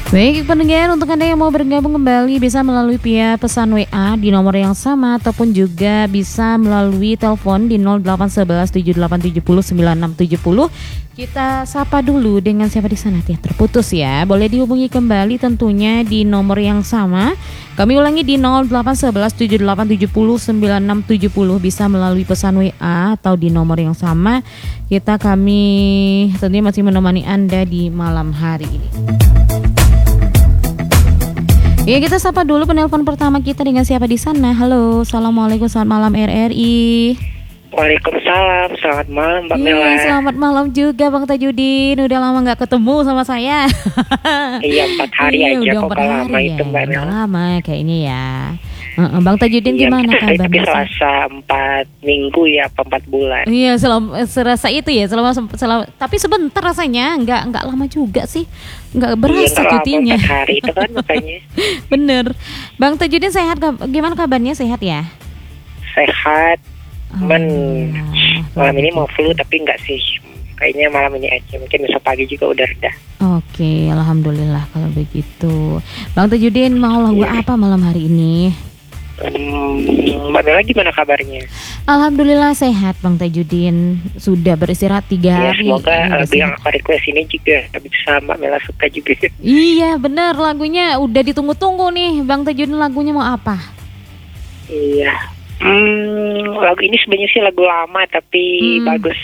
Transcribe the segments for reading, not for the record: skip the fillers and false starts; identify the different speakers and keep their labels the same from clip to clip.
Speaker 1: Baik pendengar, untuk Anda yang mau bergabung kembali bisa melalui via pesan WA di nomor yang sama ataupun juga bisa melalui telepon di 0811 7870 9670. Kita sapa dulu dengan siapa di sana, terputus ya. Boleh dihubungi kembali tentunya di nomor yang sama. Kami ulangi di 0811 7870 9670, bisa melalui pesan WA atau di nomor yang sama. Kami tentunya masih menemani Anda di malam hari ini. Ya, kita sapa dulu penelpon pertama kita dengan siapa di sana. Halo, assalamualaikum, selamat malam RRI.
Speaker 2: Waalaikumsalam, selamat malam Mbak Mela.
Speaker 1: Selamat malam juga Bang Tajudin. Udah lama nggak ketemu sama saya.
Speaker 2: Iya, 4 hari aja
Speaker 1: udah
Speaker 2: kok
Speaker 1: 4
Speaker 2: lama
Speaker 1: hari
Speaker 2: itu Mbak
Speaker 1: Udah
Speaker 2: Mela.
Speaker 1: lama kayaknya ya. Bang Tajudin gimana
Speaker 2: Tapi
Speaker 1: kabarnya?
Speaker 2: selasa 4 minggu ya, 4 bulan.
Speaker 1: Iya, serasa itu ya, tapi sebentar rasanya, nggak lama juga sih, nggak berasa
Speaker 2: Iya,
Speaker 1: cutinya.
Speaker 2: 4 hari itu kan makanya.
Speaker 1: Bener, Bang Tajudin sehat, gimana kabarnya, sehat ya?
Speaker 2: Sehat, cuman malam ini mau
Speaker 1: gitu.
Speaker 2: flu tapi enggak sih. Kayaknya malam ini aja, mungkin besok pagi juga udah reda.
Speaker 1: Oke, alhamdulillah kalau begitu. Bang Tajudin mau lagu apa malam hari ini?
Speaker 2: Mbak Mela gimana kabarnya?
Speaker 1: Alhamdulillah sehat Bang Tajudin. Sudah beristirahat 3
Speaker 2: Ya,
Speaker 1: hari.
Speaker 2: semoga lagu yang aku request ini juga bisa Mbak Mela suka juga.
Speaker 1: Iya bener, lagunya udah ditunggu-tunggu nih. Bang Tajudin lagunya mau apa?
Speaker 2: Iya. Lagu ini sebenarnya sih lagu lama tapi bagus.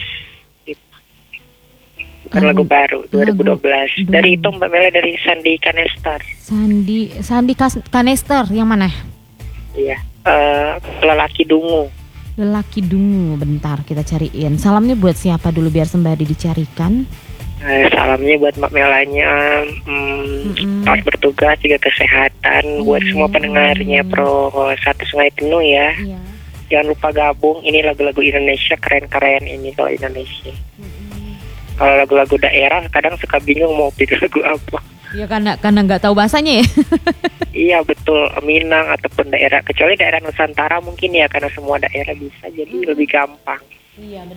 Speaker 2: Bukan lagu baru 2012. Dari itu Mbak Mela, dari Sandi Kanester.
Speaker 1: Sandi Kanester yang mana?
Speaker 2: Iya. Lelaki Dungu.
Speaker 1: Lelaki Dungu. Bentar kita cariin. Salamnya buat siapa dulu biar sembari dicarikan?
Speaker 2: Salamnya buat Mbak Melanya, pas bertugas juga kesehatan, buat semua pendengarnya Pro 1 Sungai Penuh ya.
Speaker 1: Iya.
Speaker 2: Jangan lupa gabung, ini lagu-lagu Indonesia keren-keren ini kalau Indonesia. Kalau lagu-lagu daerah kadang suka bingung mau pilih lagu apa.
Speaker 1: Ya karena nggak tahu bahasanya ya.
Speaker 2: Iya betul, Minang ataupun daerah, kecuali daerah Nusantara mungkin ya, karena semua daerah bisa jadi lebih gampang.
Speaker 1: Iya.